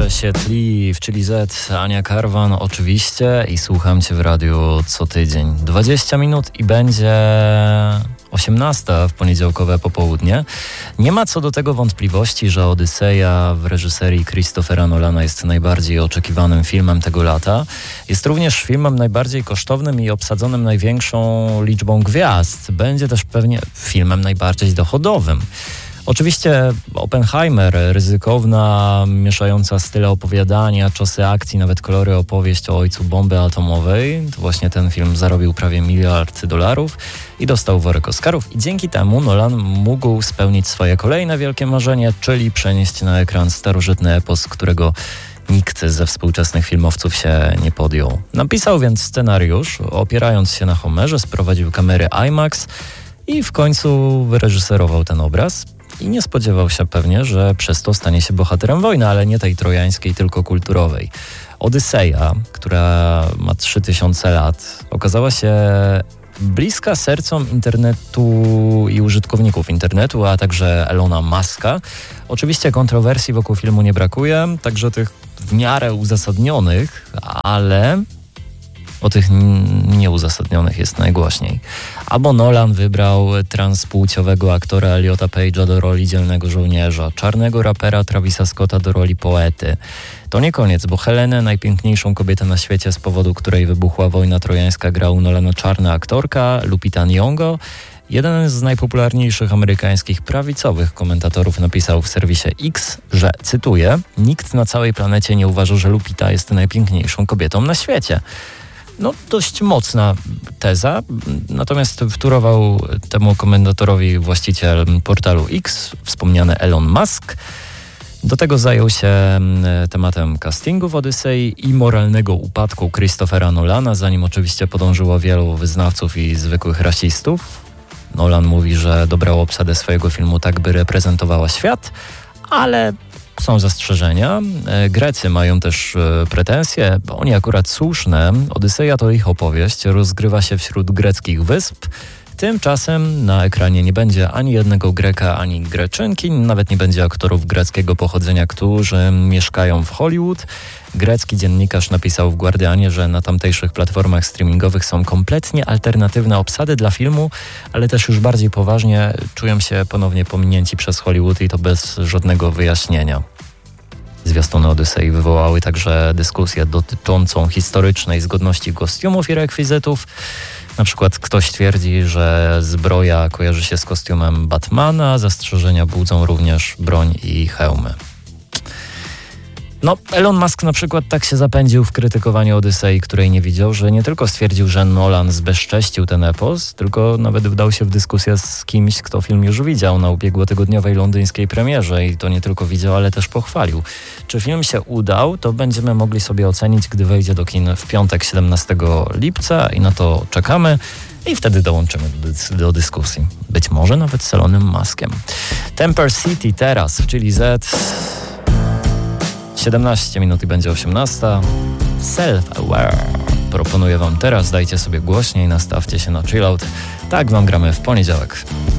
się tli w Chili Z, Ania Karwan oczywiście i słucham Cię w radiu co tydzień. 20 minut i będzie 18 w poniedziałkowe popołudnie. Nie ma co do tego wątpliwości, że Odyseja w reżyserii Christophera Nolana jest najbardziej oczekiwanym filmem tego lata. Jest również filmem najbardziej kosztownym i obsadzonym największą liczbą gwiazd. Będzie też pewnie filmem najbardziej dochodowym. Oczywiście Oppenheimer, ryzykowna, mieszająca style opowiadania, czasy akcji, nawet kolory opowieść o ojcu bomby atomowej. To właśnie ten film zarobił prawie $1 miliard i dostał worek Oscarów. I dzięki temu Nolan mógł spełnić swoje kolejne wielkie marzenie, czyli przenieść na ekran starożytny epos, którego nikt ze współczesnych filmowców się nie podjął. Napisał więc scenariusz, opierając się na Homerze, sprowadził kamery IMAX i w końcu wyreżyserował ten obraz. I nie spodziewał się pewnie, że przez to stanie się bohaterem wojny, ale nie tej trojańskiej, tylko kulturowej. Odyseja, która ma 3000 lat, okazała się bliska sercom internetu i użytkowników internetu, a także Elona Muska. Oczywiście kontrowersji wokół filmu nie brakuje, także tych w miarę uzasadnionych, ale o tych nieuzasadnionych jest najgłośniej. Albo Nolan wybrał transpłciowego aktora Elliota Page'a do roli dzielnego żołnierza, czarnego rapera Travisa Scotta do roli poety. To nie koniec, bo Helenę, najpiękniejszą kobietę na świecie, z powodu której wybuchła wojna trojańska, grał u Nolana czarna aktorka Lupita Nyong'o. Jeden z najpopularniejszych amerykańskich prawicowych komentatorów napisał w serwisie X, że, cytuję, nikt na całej planecie nie uważa, że Lupita jest najpiękniejszą kobietą na świecie. No, dość mocna teza, natomiast wtórował temu komentatorowi właściciel portalu X, wspomniany Elon Musk. Do tego zajął się tematem castingu w Odysei i moralnego upadku Christophera Nolana, za nim oczywiście podążyło wielu wyznawców i zwykłych rasistów. Nolan mówi, że dobrał obsadę swojego filmu tak, by reprezentowała świat, ale są zastrzeżenia. Grecy mają też pretensje, bo oni akurat słuszne. Odyseja to ich opowieść, rozgrywa się wśród greckich wysp. Tymczasem na ekranie nie będzie ani jednego Greka, ani Greczynki, nawet nie będzie aktorów greckiego pochodzenia, którzy mieszkają w Hollywood. Grecki dziennikarz napisał w Guardianie, że na tamtejszych platformach streamingowych są kompletnie alternatywne obsady dla filmu, ale też już bardziej poważnie czują się ponownie pominięci przez Hollywood i to bez żadnego wyjaśnienia. Zwiastuny Odysei wywołały także dyskusję dotyczącą historycznej zgodności kostiumów i rekwizytów. Na przykład ktoś twierdzi, że zbroja kojarzy się z kostiumem Batmana, zastrzeżenia budzą również broń i hełmy. No, Elon Musk na przykład tak się zapędził w krytykowaniu Odysei, której nie widział, że nie tylko stwierdził, że Nolan zbezcześcił ten epos, tylko nawet wdał się w dyskusję z kimś, kto film już widział na ubiegłotygodniowej londyńskiej premierze i to nie tylko widział, ale też pochwalił. Czy film się udał, to będziemy mogli sobie ocenić, gdy wejdzie do kin w piątek 17 lipca i na to czekamy. I wtedy dołączymy do dyskusji. Być może nawet z Elonem Muskiem. Temper City teraz w Chili Z. 17 minut i będzie 18. Self-Aware. Proponuję wam teraz, dajcie sobie głośniej, nastawcie się na chillout. Tak wam gramy w poniedziałek.